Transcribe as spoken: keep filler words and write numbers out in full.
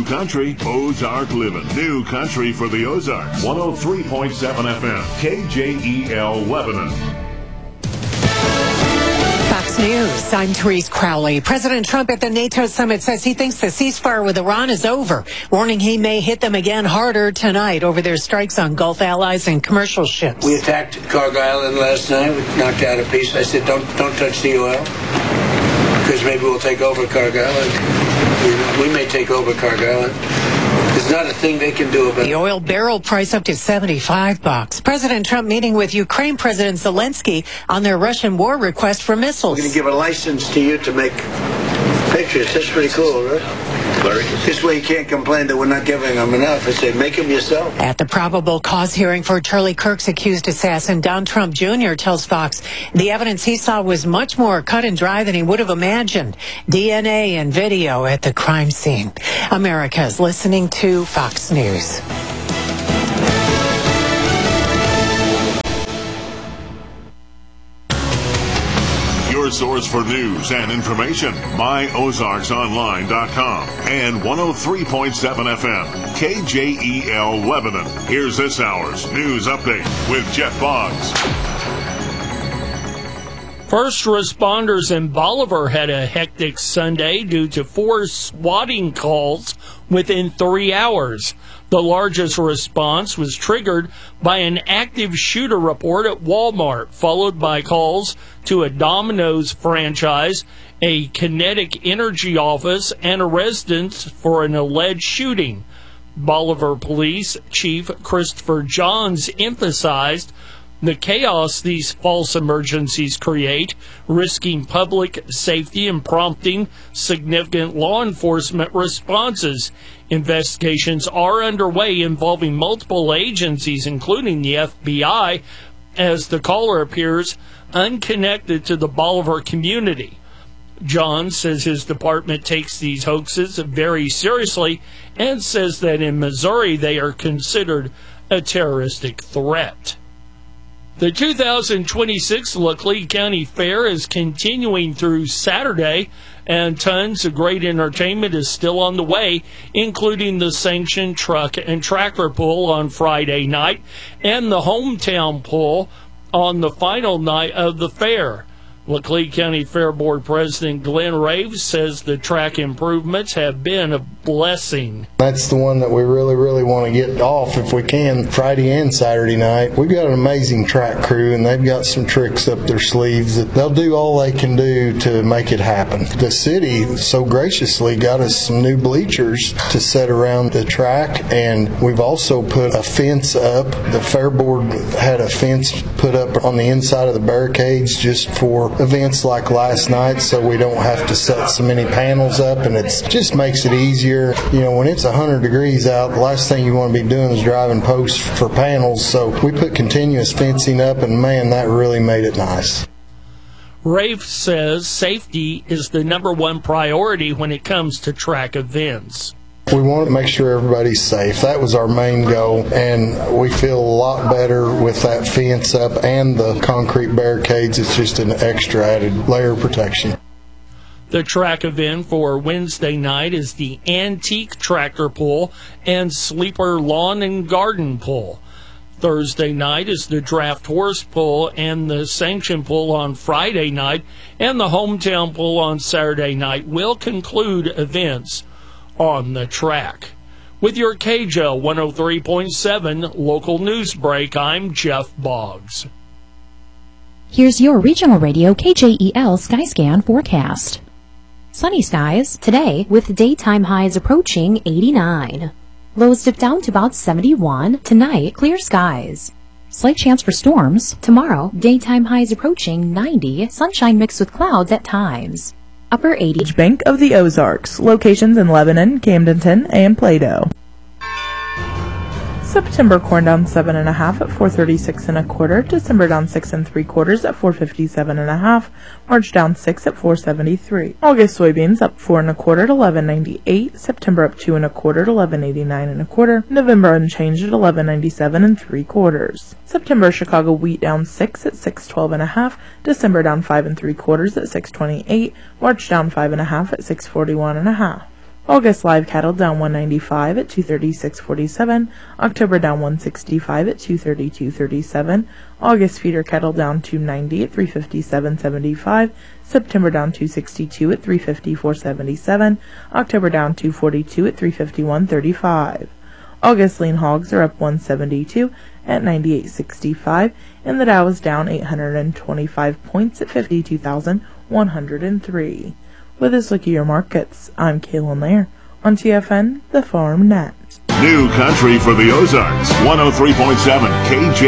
country, Ozark living. New country for the Ozarks. one oh three point seven F M, K J E L Lebanon. Fox News, I'm Therese Crowley. President Trump at the NATO summit says he thinks the ceasefire with Iran is over, warning he may hit them again harder tonight over their strikes on Gulf allies and commercial ships. We attacked Cargo Island last night. We knocked out a piece. I said, don't don't touch the oil, because maybe we'll take over Cargo Island. We may take over Cargo Island. There's not a thing they can do about it. The oil barrel price up to seventy-five bucks. President Trump meeting with Ukraine President Zelensky on their Russian war request for missiles. We're going to give a license to you to make pictures. That's pretty cool, right? This way you can't complain that we're not giving them enough. I say, make them yourself. At the probable cause hearing for Charlie Kirk's accused assassin, Don Trump Junior tells Fox the evidence he saw was much more cut and dry than he would have imagined. D N A and video at the crime scene. America's listening to Fox News. Your source for news and information, my ozarks online dot com and one oh three point seven F M, K J E L Lebanon. Here's this hour's news update with Jeff Boggs. First responders in Bolivar had a hectic Sunday due to four swatting calls within three hours. The largest response was triggered by an active shooter report at Walmart, followed by calls to a Domino's franchise, a Kinetic Energy office, and a residence for an alleged shooting. Bolivar Police Chief Christopher Johns emphasized the chaos these false emergencies create, risking public safety and prompting significant law enforcement responses. Investigations are underway involving multiple agencies, including the F B I, as the caller appears unconnected to the Bolivar community. John says his department takes these hoaxes very seriously and says that in Missouri they are considered a terroristic threat. The two thousand twenty-six Laclede County Fair is continuing through Saturday, and tons of great entertainment is still on the way, including the sanctioned truck and tractor pull on Friday night and the hometown pull on the final night of the fair. Laclede County Fair Board President Glenn Raves says the track improvements have been a blessing. That's the one that we really, really want to get off if we can, Friday and Saturday night. We've got an amazing track crew, and they've got some tricks up their sleeves that they'll do all they can do to make it happen. The city so graciously got us some new bleachers to set around the track, and we've also put a fence up. The Fair Board had a fence put up on the inside of the barricades just for events like last night, so we don't have to set so many panels up, and it just makes it easier. You know, when it's one hundred degrees out, the last thing you want to be doing is driving posts for panels, so we put continuous fencing up, and man, that really made it nice. Rafe says safety is the number one priority when it comes to track events. We want to make sure everybody's safe. That was our main goal, and we feel a lot better with that fence up and the concrete barricades. It's just an extra added layer of protection. The track event for Wednesday night is the Antique Tractor Pull and Sleeper Lawn and Garden Pull. Thursday night is the Draft Horse Pull and the Sanction Pull on Friday night, and the Hometown Pull on Saturday night will conclude events on the track. With your K J L one oh three point seven local news break, I'm Jeff Boggs. Here's your regional radio K J E L Skyscan forecast. Sunny skies today with daytime highs approaching eighty-nine. Lows dip down to about seventy-one. Tonight, clear skies. Slight chance for storms. Tomorrow, daytime highs approaching ninety. Sunshine mixed with clouds at times. Upper eighty. Bank of the Ozarks. Locations in Lebanon, Camdenton, and Plato. September corn down seven and a half at four thirty-six and a quarter. December down six and three quarters at four fifty-seven and a half. March down six at four seventy-three. August soybeans up four and a quarter at eleven ninety-eight. September up two and a quarter at eleven eighty-nine and a quarter. November unchanged at eleven ninety-seven and three quarters. September Chicago wheat down six at six twelve and a half. December down five and three quarters at six twenty-eight. March down five and a half at six forty-one and a half. August live cattle down one ninety-five at two thirty-six forty-seven. October down one sixty-five at two thirty-two thirty-seven. August feeder cattle down two ninety at three fifty-seven seventy-five. September down two sixty-two at three fifty-four seventy-seven. October down two forty-two at three fifty-one thirty-five. August lean hogs are up one seventy-two at ninety-eight sixty-five, and the Dow is down eight hundred twenty-five points at fifty-two thousand one hundred three. With this look at your markets, I'm Kaylin Lair on T F N, the Farm Net. New country for the Ozarks, one oh three point seven K J